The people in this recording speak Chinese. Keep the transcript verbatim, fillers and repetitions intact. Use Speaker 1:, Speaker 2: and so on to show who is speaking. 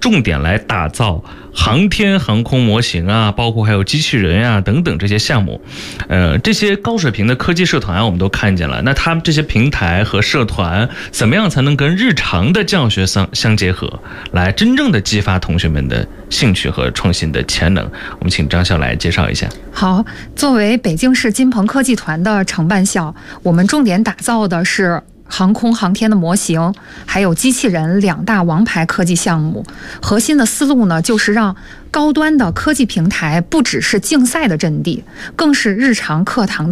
Speaker 1: 重点来打造航天航空模型啊，包括还有机器人啊等等这些项目。呃，这些高水平的科技社团我们都看见了，那他们这些平台和社团怎么样才能跟日常的教学相相结合，来真正的激发同学们的兴趣和创新的潜能？我们请张校来介绍一下。
Speaker 2: 好，作为北京市金鹏科技团的承办校，我们重点打造的是航空航天的模型，还有机器人两大王牌科技项目。核心的思路呢，就是让高端的科技平台不只是竞赛的阵地，更是日常课堂的